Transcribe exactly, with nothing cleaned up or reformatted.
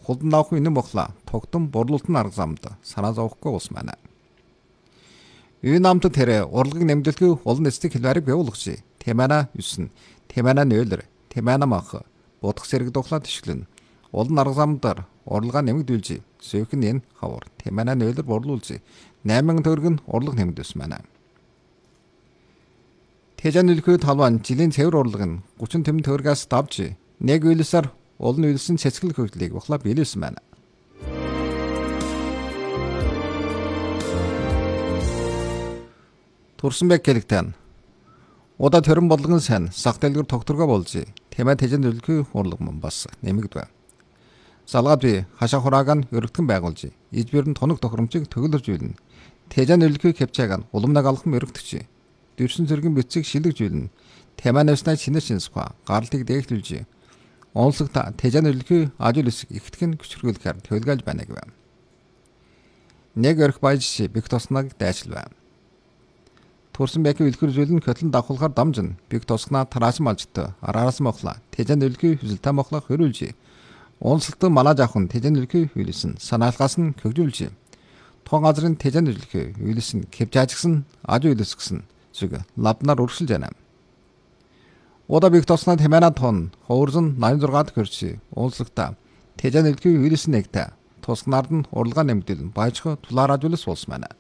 хулдан авах үнэн бохла тогтон борлуулалтын арга замд санаа зовхгүй ус маань. Үй намт тэрэ урлагийг нэмдэлгүй олон эцэг хэлбэрийг бий Темана юусэн Темана нөөлөр Темана мах бодох зэрэг духлаа тишглэн олон арга замдар урлагаа нэмэгдүүлж сөөхн энэ хавар Темана нөөлөр борлуулж найман төгрөг нь урлаг нэмдэс маань. Тэжэн үлхүү талван жилийн цэвэр урлаг нь гучин тэм төгрөгөөс давж нэг үйлсээр олон үйлсэн цэцгэл хөглийг бохла биелсэн маань. Турсанбек гэлэгтэн удаа төрөн бодлогын сайн сах дэлгэр тогтворгоо болж Темаа тэжэн үлхүү урлаг мөн бас нэмэгдвэ. Залгаад би хашаа хурааг нь өргөдгөн байгуулж ижбэр нь тоног тохиромжийг төглөрж үйлнэ. Тэжэн үлхүү кепчааг нь уламнаг алхам өргөдөгч. Дэрсэн зэргийн бицийг шилэгж үйлнэ. Темаа нэснэ шинэ шинсва гарлтыг дээгтүүлж онцлог тэжэн үлхүү ажил үсэг ихтгэн хүчрхүүлэхээр төлгөөлж байна гэв. Нэг өрх баяж бик тоснаг дайшлав. Турсанбек үлхэр зүйлэн хөтлөн давхуулахаар дамжин бик тосгнаа тараасан малжтай араас мохла тэжэн үлхүү хүзэлтэ мохлох хөрүүлж онцлогтой малаж авах нь тэжэн үлхүү хөлсөн санаалгаас нь хөгжүүлж тон газрын тэжэн үлхүү хөлсөн кепжаажгсан ажил үлсгсэн зүг лавнаар өргөсөлж байна. Удаа бик тоснаа Темана тон хоорзон найман зургаад хөрчи онцлогтой тэжэн үлхүү хөлсөн нэгтэ тосгнаар нь урлагаа нэмдэл баяжх тулаар ажуулс болсон байна.